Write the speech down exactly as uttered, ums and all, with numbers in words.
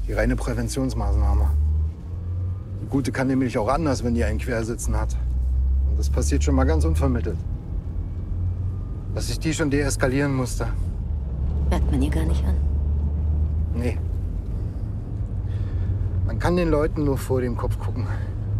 Die reine Präventionsmaßnahme. Die Gute kann nämlich auch anders, wenn die einen quersitzen hat. Und das passiert schon mal ganz unvermittelt. Dass ich die schon deeskalieren musste. Merkt man ihr gar nicht an. Nee. Man kann den Leuten nur vor dem Kopf gucken.